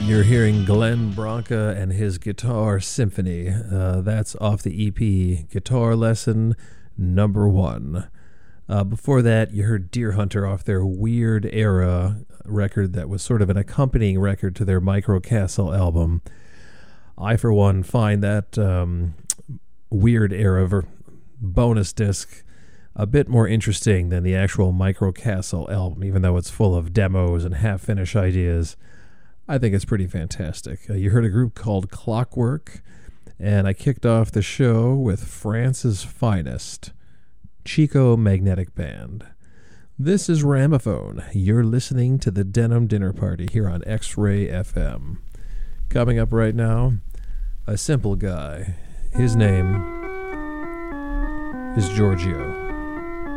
You're hearing Glenn Branca and his Guitar Symphony. That's off the EP Guitar Lesson Number 1. Before that, you heard Deer Hunter off their Weird Era record that was sort of an accompanying record to their Microcastle album. I, for one, find that Weird Era bonus disc a bit more interesting than the actual Microcastle album, even though it's full of demos and half-finished ideas. I think it's pretty fantastic. You heard a group called Clockwork, and I kicked off the show with France's Finest, Chico Magnetic Band. This is Ramophone. You're listening to the Denim Dinner Party here on X-Ray FM. Coming up right now, a simple guy. His name is Giorgio.